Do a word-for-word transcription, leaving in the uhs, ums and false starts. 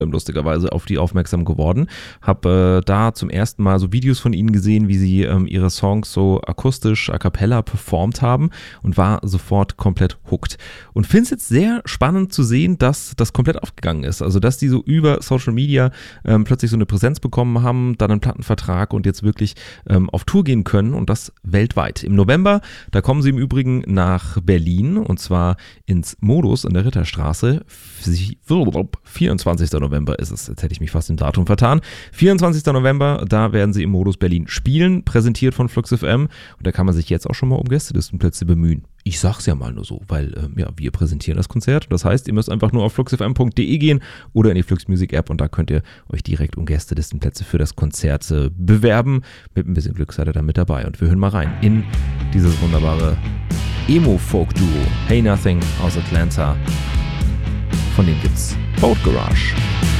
lustigerweise auf die aufmerksam geworden. Habe äh, da zum ersten Mal so Videos von ihnen gesehen, wie sie ähm, ihre Songs so akustisch, a cappella performt haben und war sofort komplett hooked. Und finde es jetzt sehr spannend zu sehen, dass das komplett aufgegangen ist. Also, dass die so über Social Media ähm, plötzlich so eine Präsenz bekommen haben, dann einen Plattenvertrag und jetzt wirklich ähm, auf Tour gehen können und das weltweit. Im November, da kommen sie im Übrigen nach Berlin und zwar ins Modus in der Ritterstraße. vierundzwanzigster November ist es, jetzt hätte ich mich fast im Datum vertan. vierundzwanzigster November, da werden sie im Modus Berlin spielen, präsentiert von Flux F M und da kann man sich jetzt auch schon mal um Gästelistenplätze bemühen. Ich sag's ja mal nur so, weil ähm, ja, wir präsentieren das Konzert. Das heißt, ihr müsst einfach nur auf flux f m punkt d e gehen oder in die Flux Music App und da könnt ihr euch direkt um Gästelistenplätze für das Konzert äh, bewerben. Mit ein bisschen Glück seid ihr da mit dabei und wir hören mal rein in dieses wunderbare Emo-Folk-Duo Hey Nothing aus Atlanta. Von denen gibt's Boat Garage.